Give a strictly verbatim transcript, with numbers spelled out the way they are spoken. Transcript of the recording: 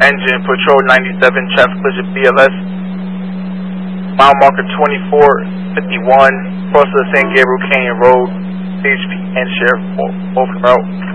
engine, Patrol ninety-seven, traffic collision B L S. Mile marker twenty-four fifty-one, cross the San Gabriel Canyon Road, C H P and Sheriff over the route.